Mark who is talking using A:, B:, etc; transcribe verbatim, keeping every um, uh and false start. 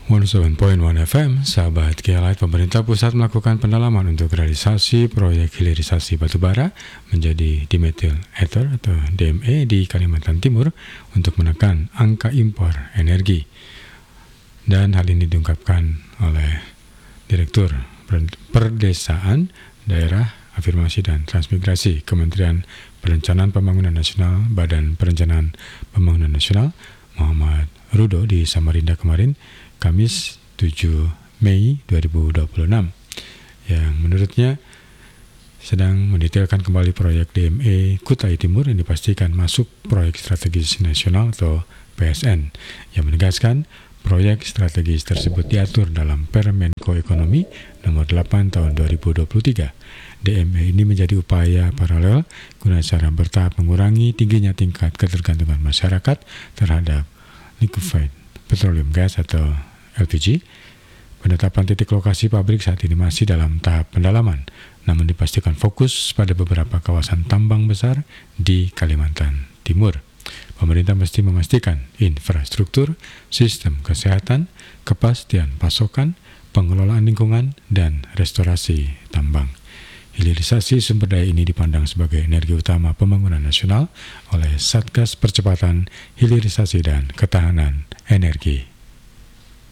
A: seratus tujuh koma satu F M, sahabat Kialit, pemerintah pusat melakukan pendalaman untuk realisasi proyek hilirisasi batubara menjadi dimethyl ether atau D M E di Kalimantan Timur untuk menekan angka impor energi. Dan hal ini diungkapkan oleh Direktur Perdesaan Daerah Afirmasi dan Transmigrasi Kementerian Perencanaan Pembangunan Nasional Badan Perencanaan Pembangunan Nasional Muhammad Rudo di Samarinda kemarin, Kamis tujuh Mei dua ribu dua puluh enam, yang menurutnya sedang mendetailkan kembali proyek D M E Kutai Timur yang dipastikan masuk proyek strategis nasional atau P S N, yang menegaskan proyek strategis tersebut diatur dalam Permenko Ekonomi nomor delapan tahun dua ribu dua puluh tiga. D M E ini menjadi upaya paralel guna secara bertahap mengurangi tingginya tingkat ketergantungan masyarakat terhadap liquefied petroleum gas atau L P G. Penetapan titik lokasi pabrik saat ini masih dalam tahap pendalaman, namun dipastikan fokus pada beberapa kawasan tambang besar di Kalimantan Timur. Pemerintah mesti memastikan infrastruktur, sistem kesehatan, kepastian pasokan, pengelolaan lingkungan, dan restorasi tambang. Hilirisasi sumber daya ini dipandang sebagai energi utama pembangunan nasional oleh Satgas Percepatan Hilirisasi dan Ketahanan Energi.